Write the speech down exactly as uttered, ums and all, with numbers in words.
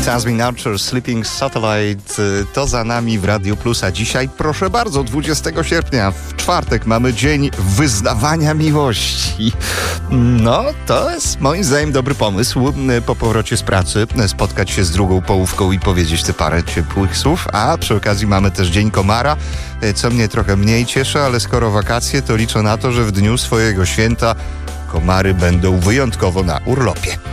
Jasmine Archer, Sleeping Satellite, to za nami w Radio Plus, a dzisiaj, proszę bardzo, dwudziestego sierpnia, w czwartek mamy Dzień Wyznawania Miłości. No, to jest moim zdaniem dobry pomysł, po powrocie z pracy spotkać się z drugą połówką i powiedzieć te parę ciepłych słów, a przy okazji mamy też Dzień Komara, co mnie trochę mniej cieszy, ale skoro wakacje, to liczę na to, że w dniu swojego święta komary będą wyjątkowo na urlopie.